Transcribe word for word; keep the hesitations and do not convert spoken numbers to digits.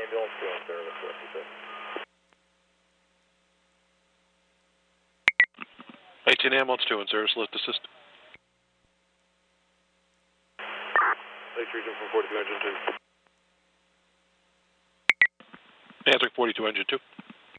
ambulance two on service, fifty-six. eighteen ambulance two on service, lift assist. Lake Region from forty-two engine two. Answer forty-two engine two.